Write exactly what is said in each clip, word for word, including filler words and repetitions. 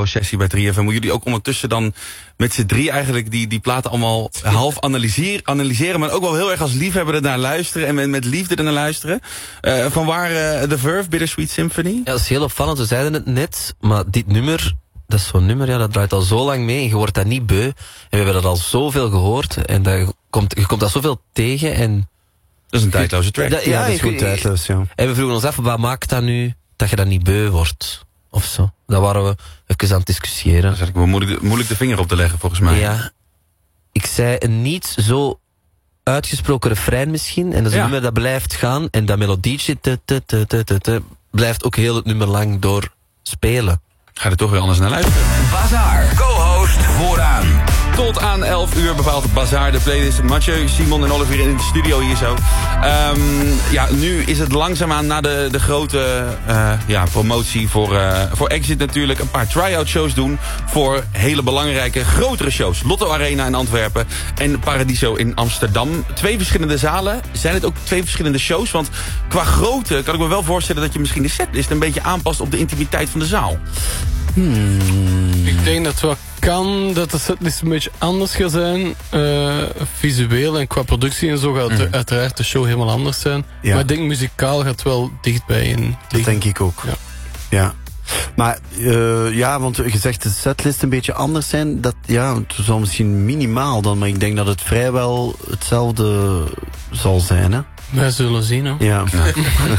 sessie bij drie F M. Hoe jullie ook ondertussen dan met z'n drie eigenlijk die, die platen allemaal half analyseren, analyseren, maar ook wel heel erg als liefhebber ernaar luisteren en met, met liefde ernaar luisteren. Uh, van waar uh, The Verve, Bittersweet Symphony? Ja, dat is heel opvallend, we zeiden het net, maar dit nummer, dat is zo'n nummer, ja, dat draait al zo lang mee en je wordt dat niet beu. En we hebben dat al zoveel gehoord en dat komt, je komt dat zoveel tegen en... Dat is een tijdloze track. Dat, ja, ja, dat is goed tijdloos, ja. En we vroegen ons af, wat maakt dat nu dat je dat niet beu wordt? Of zo. Daar waren we even aan het discussiëren. Dat is eigenlijk wel moeilijk, moeilijk de vinger op te leggen, volgens mij. Ja. Ik zei een niet zo uitgesproken refrein misschien. En dat is een ja. nummer dat blijft gaan. En dat melodietje te, te, te, te, te, te, blijft ook heel het nummer lang door spelen. Ga er toch weer anders naar luisteren. Bazaar, co-host vooraan. Tot aan elf uur bepaalt Bazaar de playlist. Mathieu, Simon en Olivier in de studio hier zo. Um, ja, nu is het langzaamaan na de, de grote uh, ja, promotie voor, uh, voor Exit natuurlijk. Een paar try-out shows doen voor hele belangrijke, grotere shows. Lotto Arena in Antwerpen en Paradiso in Amsterdam. Twee verschillende zalen. Zijn het ook twee verschillende shows? Want qua grootte kan ik me wel voorstellen dat je misschien de setlist een beetje aanpast op de intimiteit van de zaal. Hmm. Ik denk dat het wel kan dat de setlist een beetje anders gaat zijn. Uh, visueel en qua productie en zo gaat mm. uiteraard de show helemaal anders zijn. Ja. Maar ik denk muzikaal gaat wel dichtbij in liggen. Dat denk ik ook. Ja. ja. Maar uh, ja, want je zegt de setlist een beetje anders zijn. Dat, ja, het zal misschien minimaal dan, maar ik denk dat het vrijwel hetzelfde zal zijn, hè? Wij zullen zien, hoor. Ja. ja.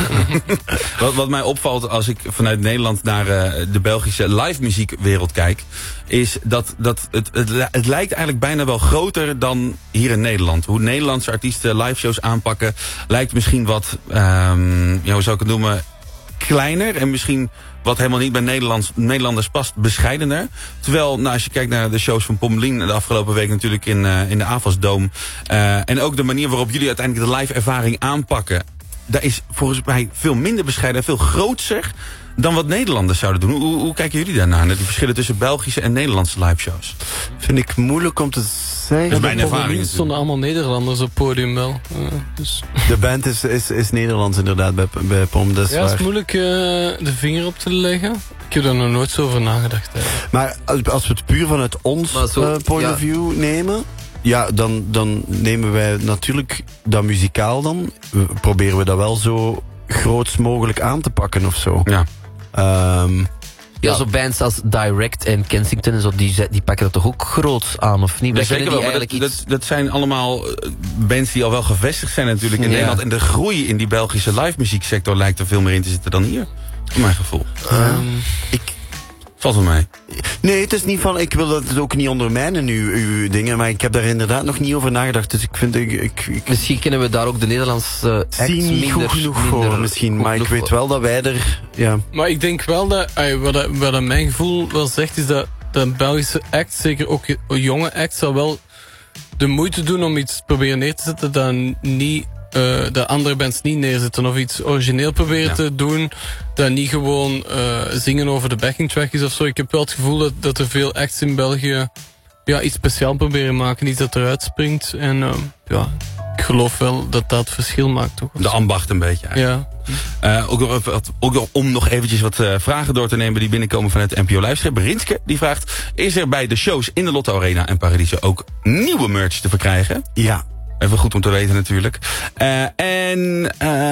wat, wat mij opvalt als ik vanuit Nederland naar uh, de Belgische live muziekwereld kijk, is dat, dat het, het, het lijkt eigenlijk bijna wel groter dan hier in Nederland. Hoe Nederlandse artiesten live shows aanpakken lijkt misschien wat, um, ja, hoe zou ik het noemen, kleiner en misschien wat helemaal niet bij Nederlands, Nederlanders past, bescheidener. Terwijl, nou, als je kijkt naar de shows van Pommelien de afgelopen week natuurlijk in, uh, in de Avasdome. Uh, en ook de manier waarop jullie uiteindelijk de live ervaring aanpakken. Daar is volgens mij veel minder bescheiden en veel grootser dan wat Nederlanders zouden doen. Hoe, hoe, hoe kijken jullie daarnaar? Naar die verschillen tussen Belgische en Nederlandse live shows? Vind ik moeilijk om te zeggen. Dat is mijn ervaring. Er stonden allemaal Nederlanders op het podium wel. Uh, dus. De band is, is, is Nederlands inderdaad bij, bij Pom. Dat is ja, het waar. is moeilijk uh, de vinger op te leggen. Ik heb daar nog nooit zo over nagedacht. Eigenlijk. Maar als we het puur vanuit ons zo, uh, point ja. of view nemen, ja, dan, dan nemen wij natuurlijk dat muzikaal dan. We, proberen we dat wel zo groots mogelijk aan te pakken of zo. Ja. Um, ja, ja, zo bands als Direct en Kensington en zo, die, die pakken dat toch ook groot aan, of niet? Ja, zeker wel, maar dat, iets... dat, dat zijn allemaal bands die al wel gevestigd zijn natuurlijk in ja. Nederland. En de groei in die Belgische live muzieksector lijkt er veel meer in te zitten dan hier. Voor mijn gevoel. Um, ik... Valt wel mee. Nee, het is niet van, ik wil dat het ook niet ondermijnen, uw, uw dingen, maar ik heb daar inderdaad nog niet over nagedacht, dus ik vind, ik... ik, ik misschien kennen we daar ook de Nederlandse acts zie niet minder, goed genoeg voor, misschien, maar ik weet wel dat wij er, ja. Maar ik denk wel dat, wat, dat wat dat mijn gevoel wel zegt, is dat de Belgische act, zeker ook jonge act, zal wel de moeite doen om iets proberen neer te zetten dat niet... Uh, de andere bands niet neerzetten of iets origineel proberen ja. te doen, dat niet gewoon uh, zingen over de backing track is of zo. Ik heb wel het gevoel dat, dat er veel acts in België ja, iets speciaal proberen maken, iets dat eruit springt. En uh, ja, ik geloof wel dat dat verschil maakt. Toch, de ambacht een beetje eigenlijk. Ja. Uh, ook, nog even, ook nog om nog eventjes wat uh, vragen door te nemen die binnenkomen vanuit de N P O Livestream. Rinske die vraagt, is er bij de shows in de Lotto Arena en Paradiso ook nieuwe merch te verkrijgen? Ja. Even goed om te weten natuurlijk. Uh, en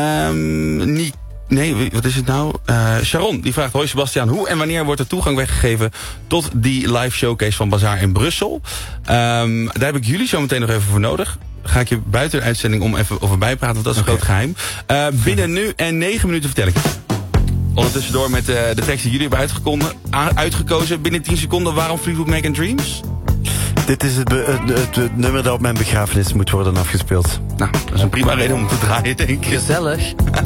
um, niet, nee, wat is het nou? Uh, Sharon, die vraagt, hoi Sebastiaan, hoe en wanneer wordt er toegang weggegeven tot die live showcase van Bazaar in Brussel? Um, daar heb ik jullie zo meteen nog even voor nodig. Ga ik je buiten de uitzending om even over bijpraten, want dat is een okay. groot geheim. Uh, binnen nu en negen minuten vertel ik het. Ondertussen door met uh, de tekst die jullie hebben uitgekozen. Binnen tien seconden, waarom Fleetwood Mac and Dreams? Dit is het, het, het, het nummer dat op mijn begrafenis moet worden afgespeeld. Nou, dat is een prima reden om te draaien, denk ik. Gezellig.